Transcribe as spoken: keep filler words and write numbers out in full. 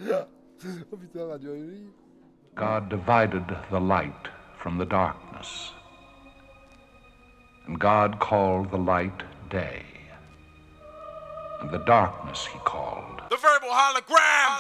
Oh putain, Radio Réveil. God divided the light from the darkness, and God called the light day, and the darkness he called the verbal hologram.